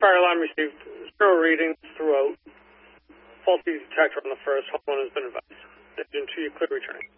fire alarm received 0 readings throughout. Faulty detector on the first. Homeowner has been advised. Engine 2, you clear return.